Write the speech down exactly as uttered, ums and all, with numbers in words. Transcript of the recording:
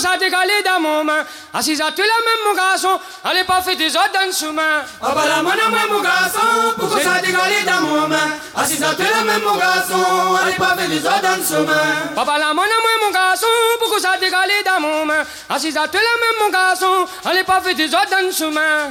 ça dégalé dans mon main. Assise à tout la même mon garçon, allez pas faire des ordres dans le chemin. Papa la main mon garçon, pourquoi ça dégalé dans mon main? Assise à tout la même mon garçon, allez pas faire des ordres dans le chemin. Papa la main mon garçon, pourquoi ça dégalé dans mon main. Assise à tout la même mon garçon, allez pas faire des ordres dans le chemin.